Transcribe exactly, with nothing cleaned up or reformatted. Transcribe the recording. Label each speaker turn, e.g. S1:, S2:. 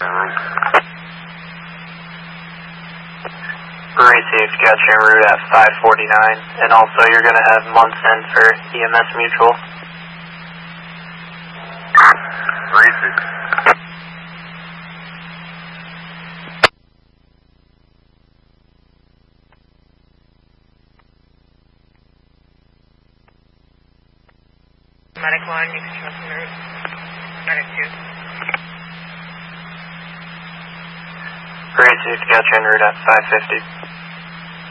S1: Great safe, got you en route at five forty-nine, and also you're going to have months in for E M S Mutual.
S2: Great safe.
S3: Medic one, you can trust en route. Medic two.
S1: Great safe, got you en route at five fifty.